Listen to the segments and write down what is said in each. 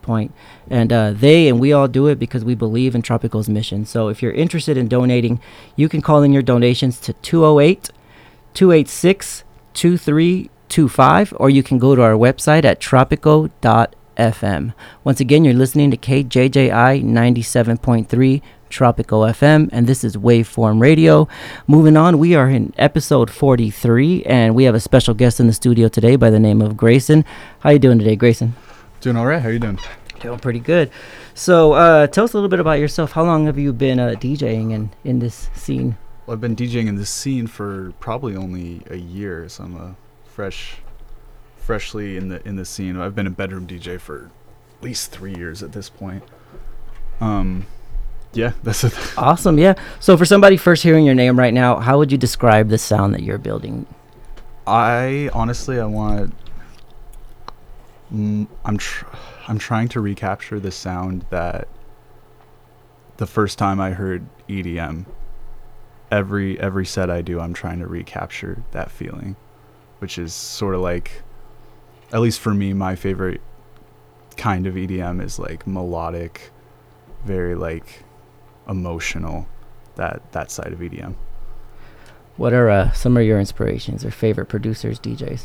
point. And they and we all do it because we believe in Tropico's mission. So if you're interested in donating, you can call in your donations to 208-286-2325, or you can go to our website at tropico.fm. Once again, you're listening to KJJI 97.3 Tropico FM, and this is Waveform Radio. Moving on, we are in episode 43, and we have a special guest in the studio today by the name of Grayson. How you doing today, Grayson? Doing all right. How you doing? Doing pretty good. So tell us a little bit about yourself. How long have you been DJing in this scene? Well, I've been DJing in this scene for probably only a year, so I'm freshly in the scene. I've been a bedroom DJ for at least 3 years at this point. Yeah, that's it. Awesome, yeah. So for somebody first hearing your name right now, how would you describe the sound that you're building? I'm trying to recapture the sound that the first time I heard EDM. Every set I do, I'm trying to recapture that feeling, which is sort of like, at least for me, my favorite kind of EDM is like melodic, very like emotional, that side of EDM. What are some of your inspirations or favorite producers, DJs?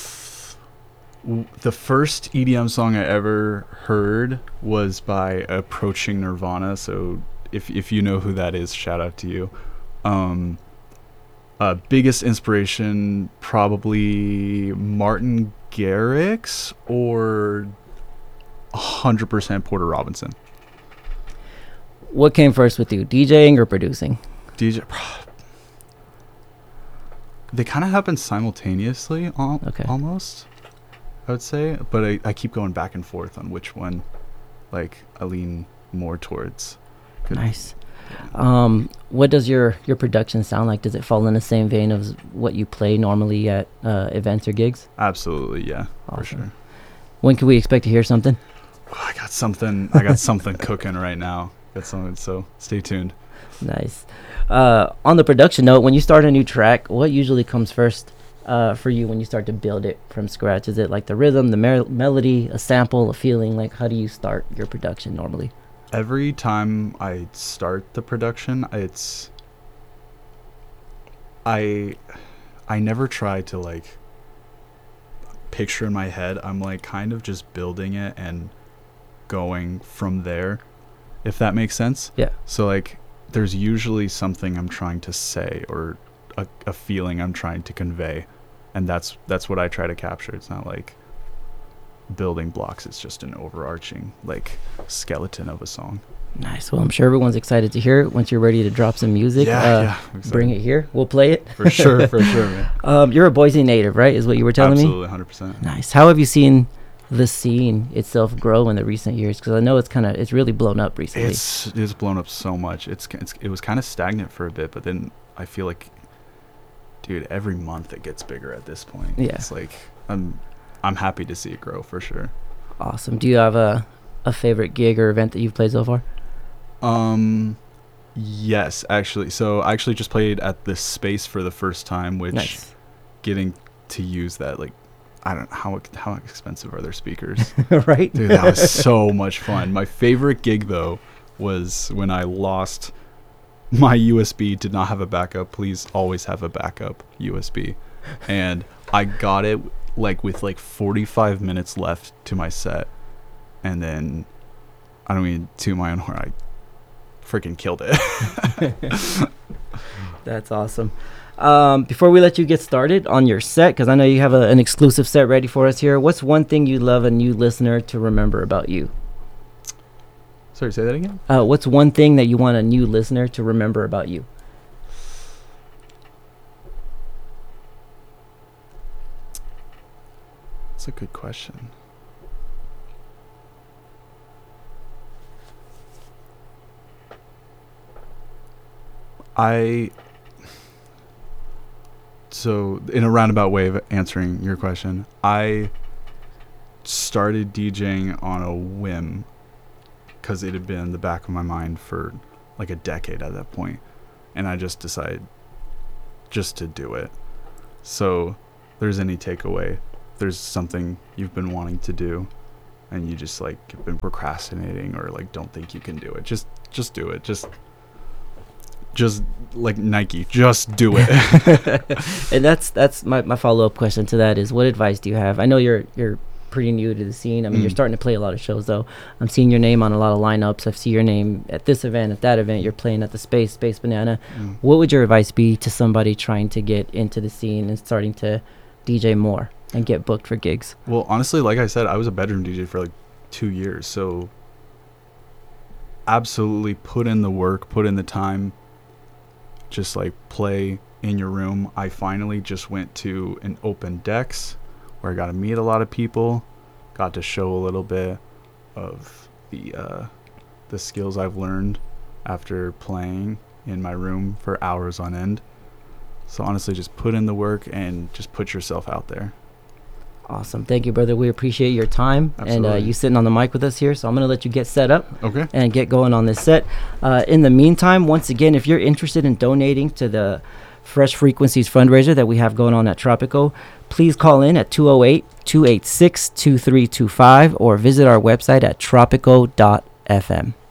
The first EDM song I ever heard was by Approaching Nirvana, so if you know who that is, shout out to you. Biggest inspiration, probably Martin Garrix or 100% Porter Robinson. What came first with you, DJing or producing? DJ. They kind of happen simultaneously, almost, I would say. But I keep going back and forth on which one, like, I lean more towards. Nice. What does your production sound like? Does it fall in the same vein of what you play normally at events or gigs? Absolutely, yeah, awesome. For sure. When can we expect to hear something? I got something cooking right now. So stay tuned. Nice. On the production note, when you start a new track, what usually comes first for you when you start to build it from scratch? Is it like the rhythm, the melody, a sample, a feeling? Like, how do you start your production normally? Every time I start the production, I never try to like picture in my head. I'm like kind of just building it and going from there, if that makes sense. Yeah. So like there's usually something I'm trying to say or a feeling I'm trying to convey, and that's what I try to capture. It's not like building blocks, it's just an overarching like skeleton of a song. Nice. Well, I'm sure everyone's excited to hear it. Once you're ready to drop some music, bring it here. We'll play it. For sure, man. You're a Boise native, right? Is what you were telling me? Absolutely, 100%. Nice. How have you seen the scene itself grow in the recent years? Because I know it's really blown up recently. It's blown up so much. It was kind of stagnant for a bit, but then I feel like, dude, every month it gets bigger at this point. Yeah. It's like I'm happy to see it grow for sure. Awesome. Do you have a favorite gig or event that you've played so far? Yes, actually. So I actually just played at the Space for the first time, which nice. Getting to use that, like, I don't know how expensive are their speakers. Right? Dude, that was so much fun. My favorite gig though was when I lost my USB, did not have a backup. Please always have a backup USB. And I got it like with like 45 minutes left to my set, and then I don't mean to my own horn, I freaking killed it. That's awesome. Before we let you get started on your set, because I know you have an exclusive set ready for us here, what's one thing you'd love a new listener to remember about you? Sorry, say that again? What's one thing that you want a new listener to remember about you? That's a good question. So in a roundabout way of answering your question, I started DJing on a whim because it had been in the back of my mind for like a decade at that point, and I just decided just to do it. So there's any takeaway, there's something you've been wanting to do, and you just like have been procrastinating or like don't think you can do it, just do it. Just like Nike, just do it. And that's my follow-up question to that is, what advice do you have? I know you're pretty new to the scene. I mean, you're starting to play a lot of shows, though. I'm seeing your name on a lot of lineups. I see your name at this event, at that event. You're playing at the Space Banana. What would your advice be to somebody trying to get into the scene and starting to DJ more and get booked for gigs? Well, honestly, like I said, I was a bedroom DJ for like 2 years, so absolutely put in the work, put in the time. Just like play in your room. I finally just went to an open decks where I got to meet a lot of people, got to show a little bit of the skills I've learned after playing in my room for hours on end. So honestly, just put in the work and just put yourself out there. Awesome. Thank you, brother. We appreciate your time. Absolutely. And you sitting on the mic with us here. So I'm going to let you get set up Okay. and get going on this set. In the meantime, once again, if you're interested in donating to the Fresh Frequencies fundraiser that we have going on at Tropico, please call in at 208-286-2325 or visit our website at tropico.fm.